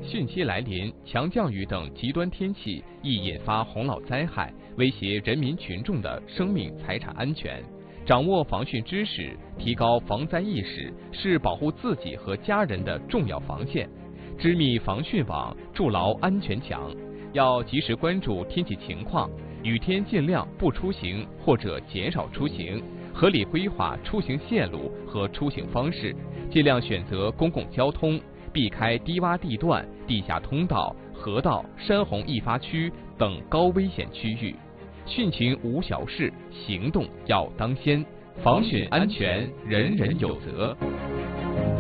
汛期来临，强降雨等极端天气易引发洪涝灾害，威胁人民群众的生命财产安全。掌握防汛知识，提高防灾意识，是保护自己和家人的重要防线。织密防汛网，筑牢安全墙。要及时关注天气情况，雨天尽量不出行或者减少出行，合理规划出行线路和出行方式，尽量选择公共交通，避开低洼地段、地下通道、河道、山洪易发区等高危险区域。汛情无小事，行动要当先，防汛安全人人有责。